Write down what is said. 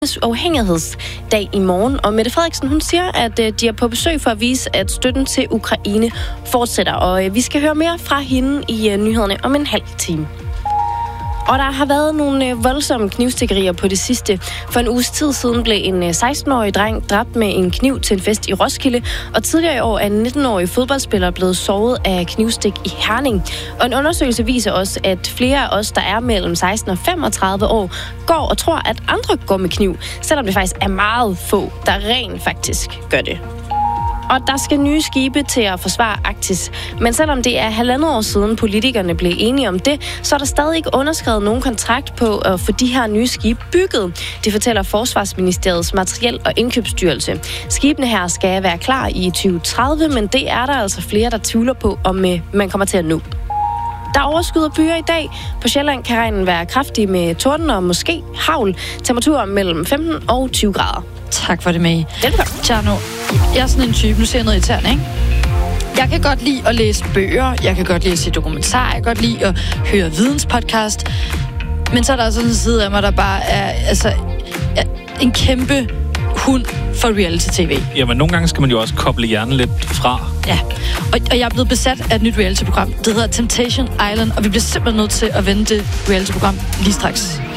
uafhængighedsdag i morgen, og Mette Frederiksen, hun siger, at de er på besøg for at vise, at støtten til Ukraine fortsætter, og vi skal høre mere fra hende i nyhederne om en halv time. Og der har været nogle voldsomme knivstikkerier på det sidste. For en uges tid siden blev en 16-årig dreng dræbt med en kniv til en fest i Roskilde, og tidligere i år er en 19-årig fodboldspiller blevet såret af knivstik i Herning. Og en undersøgelse viser også, at flere af os, der er mellem 16 og 35 år, går og tror, at andre går med kniv, selvom det faktisk er meget få, der rent faktisk gør det. Og der skal nye skibe til at forsvare Arktis. Men selvom det er 1,5 år siden politikerne blev enige om det, så er der stadig ikke underskrevet nogen kontrakt på at få de her nye skibe bygget. Det fortæller Forsvarsministeriets Materiel- og Indkøbsstyrelse. Skibene her skal være klar i 2030, men det er der altså flere, der tvivler på, om man kommer til at nå. Der overskyder byer i dag. På Sjælland kan regnen være kraftig med torden og måske hagl. Temperaturer mellem 15 og 20 grader. Tak for det, May. Velkommen. Tjerno, jeg er sådan en type, nu ser jeg noget irriterende, ikke? Jeg kan godt lide at læse bøger, jeg kan godt lide at se dokumentarer, jeg kan godt lide at høre videnspodcast. Men så er der også en side af mig, der bare er en kæmpe hund for reality-tv. Jamen, nogle gange skal man jo også koble hjernen lidt fra. Ja, og jeg er blevet besat af et nyt reality-program. Det hedder Temptation Island, og vi bliver simpelthen nødt til at vende det reality-program lige straks.